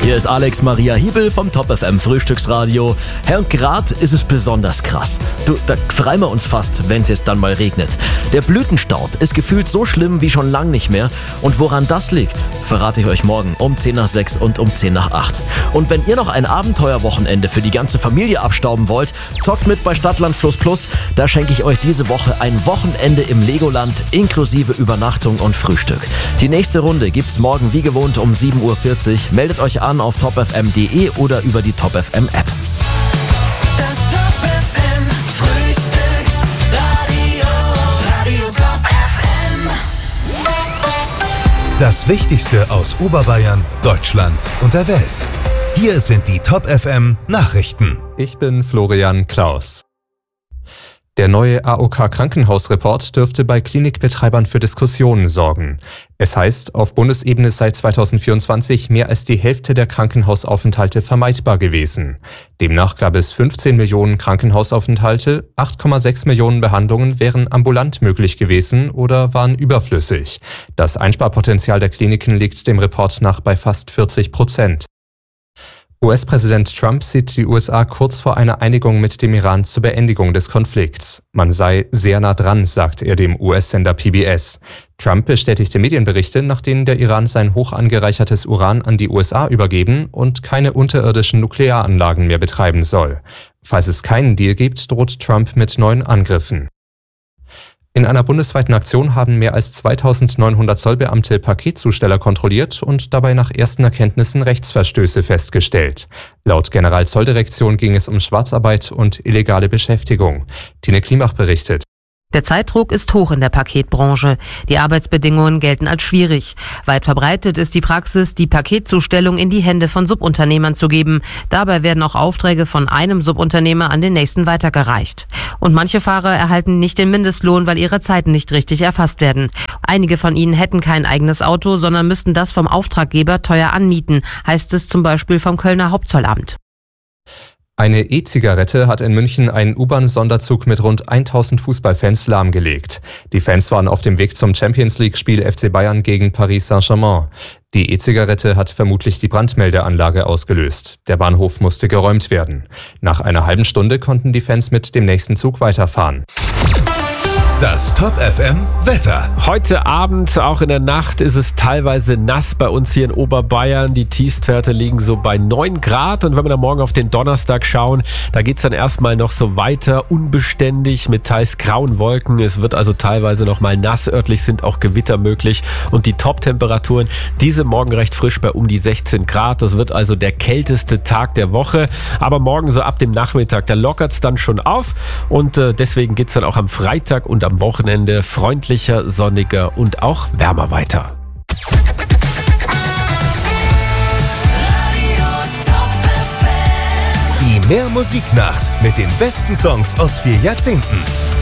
Hier ist Alex Maria Hiebel vom Top FM Frühstücksradio. Herr, und gerade ist es besonders krass. Da freuen wir uns fast, wenn es jetzt dann mal regnet. Der Blütenstaub ist gefühlt so schlimm wie schon lang nicht mehr. Und woran das liegt, verrate ich euch morgen um 10 nach 6 und um 10 nach 8. Und wenn ihr noch ein Abenteuerwochenende für die ganze Familie abstauben wollt, zockt mit bei Stadtland Fluss Plus. Da schenke ich euch diese Woche ein Wochenende im Legoland inklusive Übernachtung und Frühstück. Die nächste Runde gibt's morgen wie gewohnt um 7.40 Uhr. Meldet euch an auf topfm.de oder über die Top FM App. Das Top FM Frühstücksradio, Radio Top FM. Das Wichtigste aus Oberbayern, Deutschland und der Welt. Hier sind die Top FM Nachrichten. Ich bin Florian Klaus. Der neue AOK-Krankenhausreport dürfte bei Klinikbetreibern für Diskussionen sorgen. Es heißt, auf Bundesebene sei 2024 mehr als die Hälfte der Krankenhausaufenthalte vermeidbar gewesen. Demnach gab es 15 Millionen Krankenhausaufenthalte, 8,6 Millionen Behandlungen wären ambulant möglich gewesen oder waren überflüssig. Das Einsparpotenzial der Kliniken liegt dem Report nach bei fast 40%. US-Präsident Trump sieht die USA kurz vor einer Einigung mit dem Iran zur Beendigung des Konflikts. Man sei sehr nah dran, sagt er dem US-Sender PBS. Trump bestätigte Medienberichte, nach denen der Iran sein hoch angereichertes Uran an die USA übergeben und keine unterirdischen Nuklearanlagen mehr betreiben soll. Falls es keinen Deal gibt, droht Trump mit neuen Angriffen. In einer bundesweiten Aktion haben mehr als 2900 Zollbeamte Paketzusteller kontrolliert und dabei nach ersten Erkenntnissen Rechtsverstöße festgestellt. Laut Generalzolldirektion ging es um Schwarzarbeit und illegale Beschäftigung. Tine Klimach berichtet. Der Zeitdruck ist hoch in der Paketbranche. Die Arbeitsbedingungen gelten als schwierig. Weit verbreitet ist die Praxis, die Paketzustellung in die Hände von Subunternehmern zu geben. Dabei werden auch Aufträge von einem Subunternehmer an den nächsten weitergereicht. Und manche Fahrer erhalten nicht den Mindestlohn, weil ihre Zeiten nicht richtig erfasst werden. Einige von ihnen hätten kein eigenes Auto, sondern müssten das vom Auftraggeber teuer anmieten, heißt es zum Beispiel vom Kölner Hauptzollamt. Eine E-Zigarette hat in München einen U-Bahn-Sonderzug mit rund 1000 Fußballfans lahmgelegt. Die Fans waren auf dem Weg zum Champions-League-Spiel FC Bayern gegen Paris Saint-Germain. Die E-Zigarette hat vermutlich die Brandmeldeanlage ausgelöst. Der Bahnhof musste geräumt werden. Nach einer halben Stunde konnten die Fans mit dem nächsten Zug weiterfahren. Das Top FM Wetter. Heute Abend, auch in der Nacht, ist es teilweise nass bei uns hier in Oberbayern. Die Tiefstwerte liegen so bei 9 Grad. Und wenn wir dann morgen auf den Donnerstag schauen, da geht es dann erstmal noch so weiter, unbeständig mit teils grauen Wolken. Es wird also teilweise noch mal nass. Örtlich sind auch Gewitter möglich. Und die Top-Temperaturen, diese morgen recht frisch bei um die 16 Grad. Das wird also der kälteste Tag der Woche. Aber morgen so ab dem Nachmittag, da lockert es dann schon auf. Und deswegen geht es dann auch am Freitag und am Wochenende freundlicher, sonniger und auch wärmer weiter. Die Mehr Musiknacht mit den besten Songs aus 4 Jahrzehnten.